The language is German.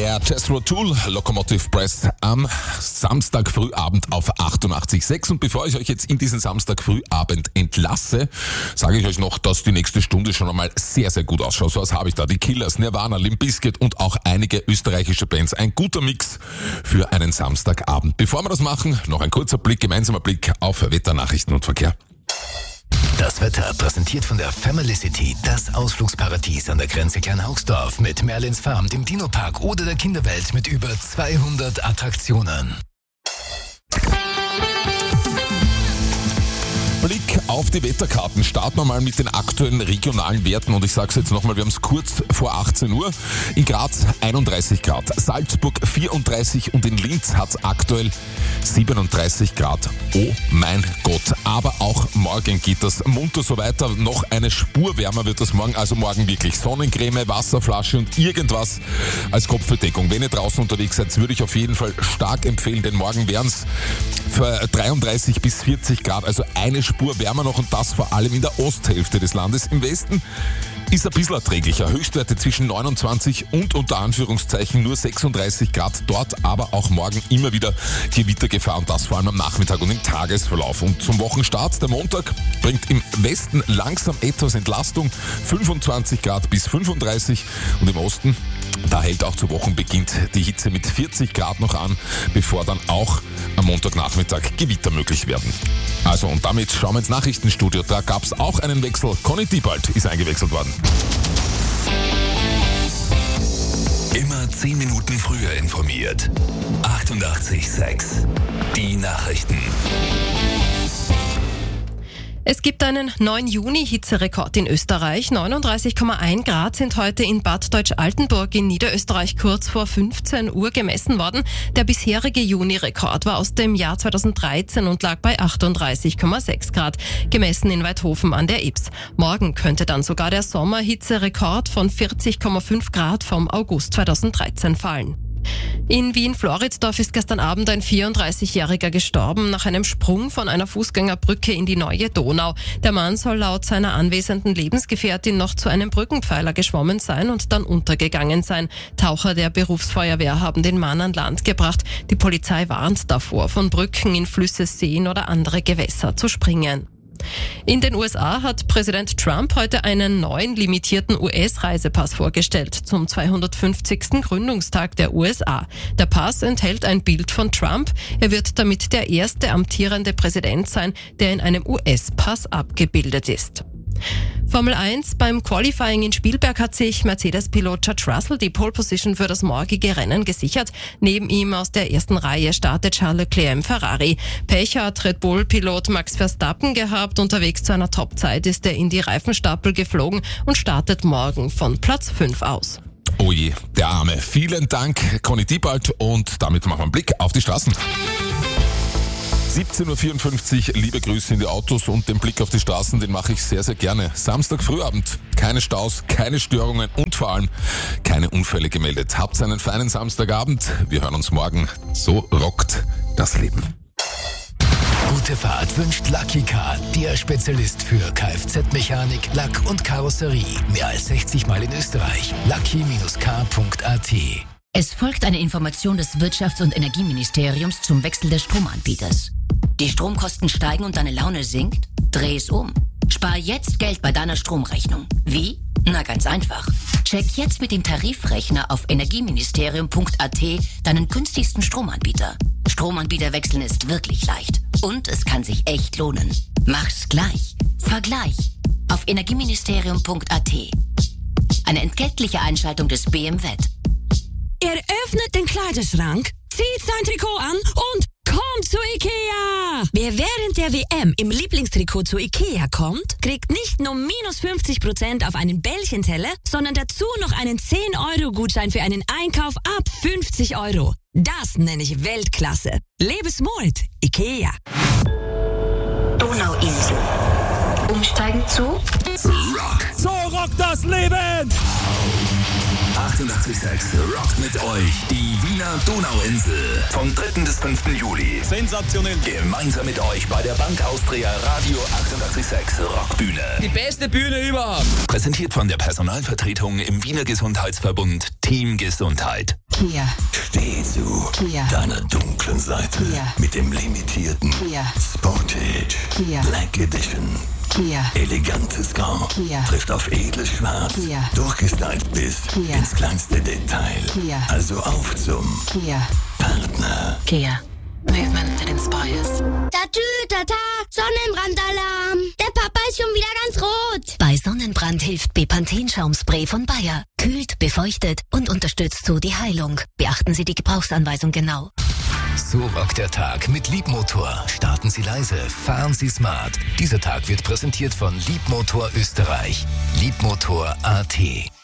der Jethro Tull Locomotive Press am Samstag Frühabend auf 88.6. Und bevor ich euch jetzt in diesen Samstag Frühabend entlasse, sage ich euch noch, dass die nächste Stunde schon einmal sehr, sehr gut ausschaut. So was habe ich da. Die Killers, Nirvana, Limp Bizkit und auch einige österreichische Bands. Ein guter Mix für einen Samstagabend. Bevor wir das machen, noch ein kurzer Blick, gemeinsamer Blick auf Wetternachrichten und Verkehr. Das Wetter präsentiert von der Family City, das Ausflugsparadies an der Grenze Kleinhauxdorf mit Merlins Farm, dem Dino-Park oder der Kinderwelt mit über 200 Attraktionen. Blick auf die Wetterkarten. Starten wir mal mit den aktuellen regionalen Werten. Und ich sage es jetzt nochmal, wir haben es kurz vor 18 Uhr. In Graz 31 Grad, Salzburg 34 und in Linz hat es aktuell 37 Grad. Oh mein Gott. Aber auch morgen geht das munter so weiter. Noch eine Spur wärmer wird das morgen. Also morgen wirklich Sonnencreme, Wasserflasche und irgendwas als Kopfbedeckung. Wenn ihr draußen unterwegs seid, würde ich auf jeden Fall stark empfehlen, denn morgen wären es für 33 bis 40 Grad. Also eine Spur wärmer noch und das vor allem in der Osthälfte des Landes. Im Westen ist ein bisschen erträglicher. Höchstwerte zwischen 29 und unter Anführungszeichen nur 36 Grad. Dort aber auch morgen immer wieder Gewittergefahr und das vor allem am Nachmittag und im Tagesverlauf. Und zum Wochenstart, der Montag, bringt im Westen langsam etwas Entlastung. 25 Grad bis 35 und im Osten, da hält auch zu Wochenbeginn die Hitze mit 40 Grad noch an, bevor dann auch am Montagnachmittag Gewitter möglich werden. Also und damit schauen wir ins Nachrichtenstudio. Da gab es auch einen Wechsel. Conny Diebald ist eingewechselt worden. Immer 10 Minuten früher informiert. 88.6 Die Nachrichten. Es gibt einen neuen Juni-Hitzerekord in Österreich. 39,1 Grad sind heute in Bad Deutsch-Altenburg in Niederösterreich kurz vor 15 Uhr gemessen worden. Der bisherige Juni-Rekord war aus dem Jahr 2013 und lag bei 38,6 Grad, gemessen in Weidhofen an der Ybbs. Morgen könnte dann sogar der Sommerhitzerekord von 40,5 Grad vom August 2013 fallen. In Wien-Floridsdorf ist gestern Abend ein 34-Jähriger gestorben nach einem Sprung von einer Fußgängerbrücke in die Neue Donau. Der Mann soll laut seiner anwesenden Lebensgefährtin noch zu einem Brückenpfeiler geschwommen sein und dann untergegangen sein. Taucher der Berufsfeuerwehr haben den Mann an Land gebracht. Die Polizei warnt davor, von Brücken in Flüsse, Seen oder andere Gewässer zu springen. In den USA hat Präsident Trump heute einen neuen limitierten US-Reisepass vorgestellt zum 250. Gründungstag der USA. Der Pass enthält ein Bild von Trump. Er wird damit der erste amtierende Präsident sein, der in einem US-Pass abgebildet ist. Formel 1, beim Qualifying in Spielberg hat sich Mercedes-Pilot George Russell die Pole Position für das morgige Rennen gesichert. Neben ihm aus der ersten Reihe startet Charles Leclerc im Ferrari. Pech hat Red Bull-Pilot Max Verstappen gehabt. Unterwegs zu einer Topzeit ist er in die Reifenstapel geflogen und startet morgen von Platz 5 aus. Oh je, der Arme. Vielen Dank, Conny Diebald. Und damit machen wir einen Blick auf die Straßen. 17.54 Uhr, liebe Grüße in die Autos und den Blick auf die Straßen, den mache ich sehr, sehr gerne. Samstag Frühabend, keine Staus, keine Störungen und vor allem keine Unfälle gemeldet. Habt einen feinen Samstagabend, wir hören uns morgen. So rockt das Leben. Gute Fahrt wünscht Lucky Car, der Spezialist für Kfz-Mechanik, Lack und Karosserie. Mehr als 60 Mal in Österreich. lucky-car.at. Es folgt eine Information des Wirtschafts- und Energieministeriums zum Wechsel des Stromanbieters. Die Stromkosten steigen und deine Laune sinkt? Dreh es um. Spar jetzt Geld bei deiner Stromrechnung. Wie? Na, ganz einfach. Check jetzt mit dem Tarifrechner auf energieministerium.at deinen günstigsten Stromanbieter. Stromanbieter wechseln ist wirklich leicht. Und es kann sich echt lohnen. Mach's gleich. Vergleich. Auf energieministerium.at. Eine entgeltliche Einschaltung des BMWet. Er öffnet den Kleiderschrank, zieht sein Trikot an und kommt zu Ikea! Wer während der WM im Lieblingstrikot zu Ikea kommt, kriegt nicht nur minus 50% auf einen Bällchenteller, sondern dazu noch einen 10-Euro-Gutschein für einen Einkauf ab 50 Euro. Das nenne ich Weltklasse. Lebe smart, Ikea. Donauinsel. Umsteigen zu Rock. So rockt das Leben! 88.6 rockt mit euch die Wiener Donauinsel. Vom 3. bis 5. Juli. Sensationell. Gemeinsam mit euch bei der Bank Austria Radio 88.6 Rockbühne. Die beste Bühne überhaupt. Präsentiert von der Personalvertretung im Wiener Gesundheitsverbund Teamgesundheit. Kia. Steh zu Kia. deiner dunklen Seite Kia. mit dem limitierten Kia. Sportage Kia. Black Edition. Kia. Elegantes Grau Kia. trifft auf edles Schwarz, Kia. durchgestylt bis Kia. ins kleinste Detail. Kia. Also auf zum Kia. Partner. Kia. Movement that inspires. Tatütata, Sonnenbrandalarm. Der Papa ist schon wieder ganz rot. Bei Sonnenbrand hilft Bepanthen-Schaumspray von Bayer. Kühlt, befeuchtet und unterstützt so die Heilung. Beachten Sie die Gebrauchsanweisung genau. So rockt der Tag mit Liebmotor. Starten Sie leise, fahren Sie smart. Dieser Tag wird präsentiert von Liebmotor Österreich. Liebmotor.at